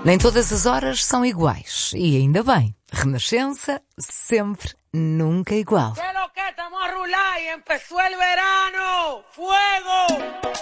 Nem todas as horas são iguais. E ainda bem. Renascença, sempre, nunca igual. ¿Qué es lo que estamos a rular y empezó el verano? ¡Fuego!